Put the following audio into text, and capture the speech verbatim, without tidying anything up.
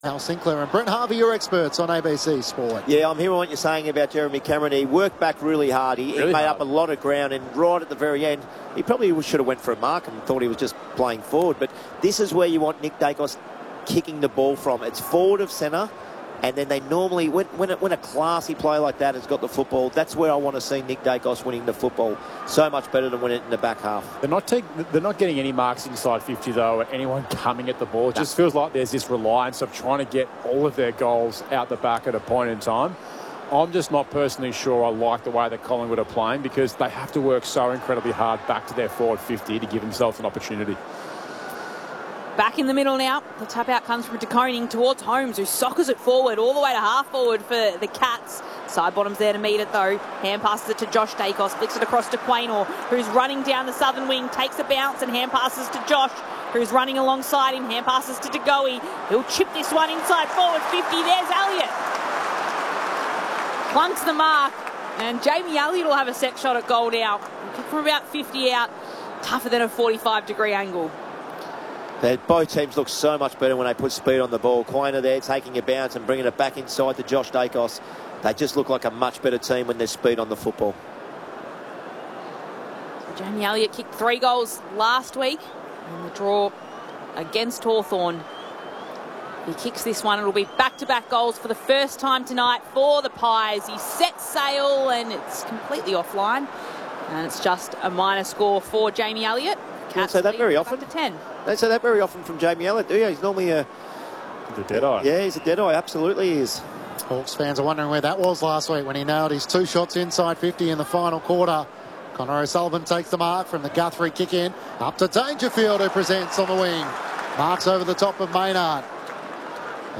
Al Sinclair and Brent Harvey, your experts on A B C Sport. Yeah, I'm hearing what you're saying about Jeremy Cameron. He worked back really hard. He, really he made hard. up a lot of ground, and right at the very end, he probably should have went for a mark and thought he was just playing forward. But this is where you want Nick Daicos kicking the ball from. It's forward of centre, and then they normally, when, when, a, when a classy player like that has got the football, that's where I want to see Nick Daicos winning the football. So much better than winning it in the back half. They're not take, they're not getting any marks inside fifty, though, at anyone coming at the ball. It just feels like there's this reliance of trying to get all of their goals out the back at a point in time. I'm just not personally sure I like the way that Collingwood are playing, because they have to work so incredibly hard back to their forward fifty to give themselves an opportunity. Back in the middle now. The tap out comes from De Koning towards Holmes, who soccers it forward all the way to half forward for the Cats. Side bottom's there to meet it though. Hand passes it to Josh Daicos, flicks it across to Quaynor, who's running down the southern wing, takes a bounce and hand passes to Josh, who's running alongside him. Hand passes to De Goey. He'll chip this one inside forward fifty. There's Elliott. Clunks the mark, and Jamie Elliott will have a set shot at goal now. Kick from about fifty out, tougher than a forty-five degree angle. They, both teams look so much better when they put speed on the ball. Quaynor there taking a bounce and bringing it back inside to Josh Daicos. They just look like a much better team when there's speed on the football. So Jamie Elliott kicked three goals last week in the draw against Hawthorn. He kicks this one. It'll be back-to-back goals for the first time tonight for the Pies. He sets sail and it's completely offline. And it's just a minor score for Jamie Elliott. You don't say that very often. To ten. Don't say that very often from Jamie Elliott, do you? He's normally a... He's a dead-eye. Yeah, he's a dead-eye. Absolutely he is. Hawks fans are wondering where that was last week when he nailed his two shots inside fifty in the final quarter. Connor O'Sullivan takes the mark from the Guthrie kick in. Up to Dangerfield, who presents on the wing. Marks over the top of Maynard.